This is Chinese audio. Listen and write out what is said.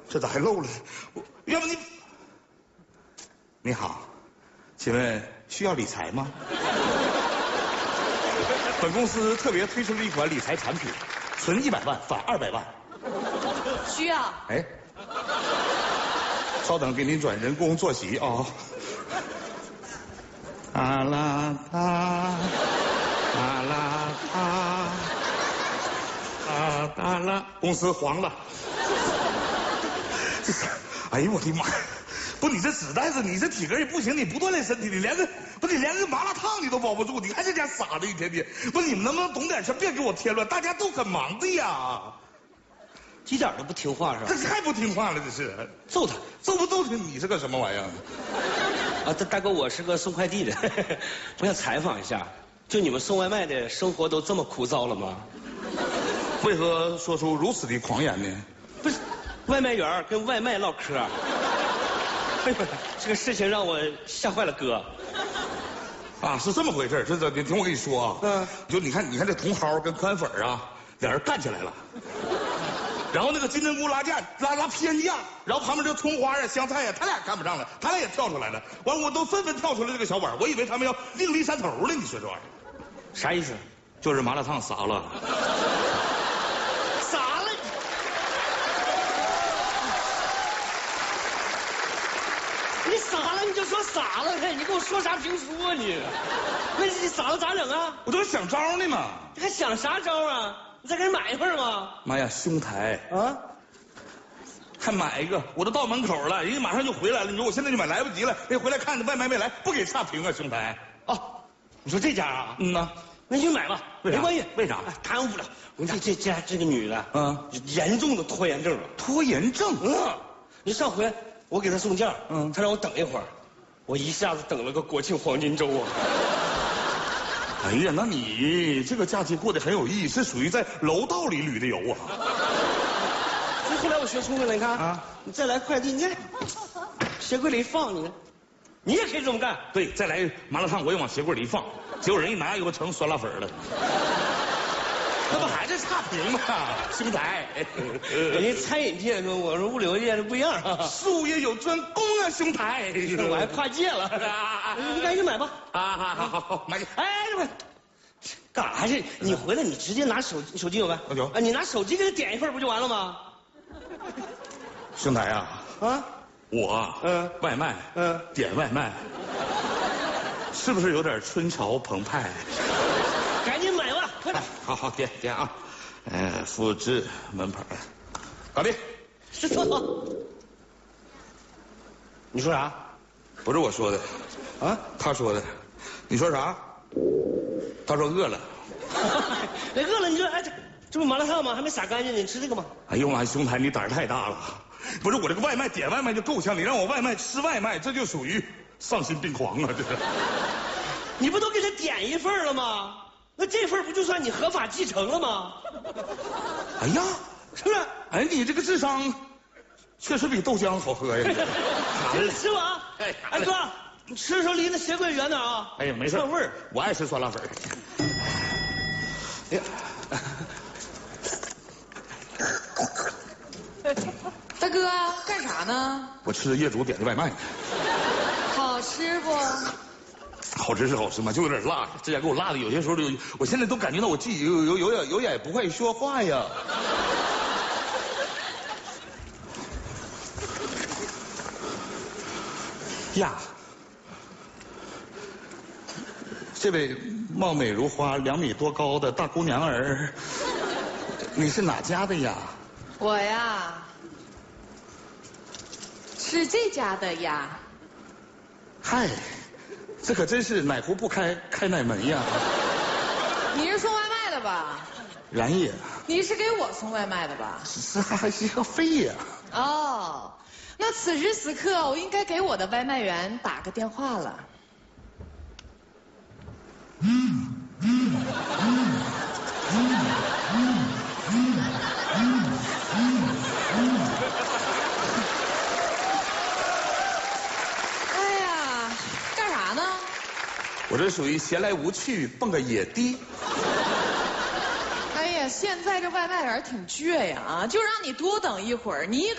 这咋还漏了？要不你好，请问需要理财吗？本公司特别推出了一款理财产品，存100万返200万。 需要。 哎，稍等，给您转人工坐席啊。啦啦啦，啦啦啦，啦啦啦，公司黄了。这是，哎呦我的妈！不，你这纸袋子，你这体格也不行，你不锻炼身体，你连个麻辣烫你都包不住，你看这家傻的一天天。不，你们能不能懂点事，别给我添乱，大家都很忙的呀。 一点都不听话是吧？ 这太不听话了，这是。 揍他！ 揍不揍他？你是个什么玩意儿？ 啊，大哥，我是个送快递的，我想采访一下，就你们送外卖的生活都这么枯燥了吗？ 为何说出如此的狂言呢？ 不是，外卖员跟外卖唠嗑，哎呦，这个事情让我吓坏了哥。 啊，是这么回事，你听我跟你说啊，就你看这茼蒿跟宽粉啊，俩人干起来了。然后那个金针菇拉偏架，然后旁边这个葱花啊、香菜啊，他俩看不上了，他俩也跳出来了。完，我都纷纷跳出来这个小碗，我以为他们要另立山头了。你说这玩意儿啥意思？ 就是麻辣烫洒了。 洒了？你洒了你就说洒了呗，你给我说啥评书啊你？那你洒了咋整啊？ 我这不想招呢嘛。 你还想啥招啊？你再给人买一份吗？ 妈呀，兄台啊！ 还买一个，我都到门口了，人家马上就回来了。你说我现在就买来不及了，人回来看着外卖没来，不给差评啊，兄台。 哦，你说这家啊？ 嗯呐， 那你就买吧，没关系。 为啥？ 耽误不了。我跟你讲，这个女的，严重的拖延症了。 拖延症？ 你上回我给她送件，她让我等一会儿，我一下子等了个国庆黄金周啊。 哎呀，那你这个假期过得很有意义，是属于在楼道里旅的游啊。 所以后来我学聪明了，你看啊，你再来快递，你看鞋柜里一放，你也可以这么干。 对，再来麻辣烫，我也往鞋柜里一放，结果人一拿以后成酸辣粉了。那不还是差评吗？兄台， 人家餐饮界跟我说物流界是不一样啊， 术业有专攻啊，兄台。 我还跨界了，你赶紧买吧。 好，买去。 哎，干啥去？你回来你直接拿手机有没？ 有。 啊，你拿手机给他点一份不就完了吗？ 兄台啊，我外卖点外卖，是不是有点春潮澎湃？ 赶紧买吧，快点。 好，点啊，复制门牌，搞定。 是错。你说啥？ 不是我说的，他说的。你说啥？他说饿了。 饿了你就这不麻辣烫吗？还没撒干净，你吃这个吗？ 哎呦妈，兄台你胆儿太大了！不是我这个外卖点外卖就够呛，你让我外卖吃外卖，这就属于丧心病狂啊！这是。 你不都给他点一份了吗？那这份不就算你合法继承了吗？ 哎呀， 是不是？ 哎，你这个智商确实比豆浆好喝呀！ 吃吧啊！哎哥，你吃的时候离那鞋柜远点啊！ 哎呀，没事， 串味儿， 我爱吃酸辣粉。哎呀， 大哥干啥呢？ 我吃业主点的外卖。 好吃不？ 好吃是好吃嘛，就有点辣。这家给我辣的，有些时候我现在都感觉到我自己有点不会说话呀。呀，这位貌美如花、2米多高的大姑娘儿，你是哪家的呀？ 我呀，是这家的呀。 嗨，这可真是哪壶不开开哪门呀！ 你是送外卖的吧？ 然也。 你是给我送外卖的吧？ 是还是个非呀？ 哦，那此时此刻我应该给我的外卖员打个电话了。哎呀，干啥呢？ 我这属于闲来无趣，蹦个野迪。 哎呀，现在这外卖员挺倔呀啊，就让你多等一会儿，你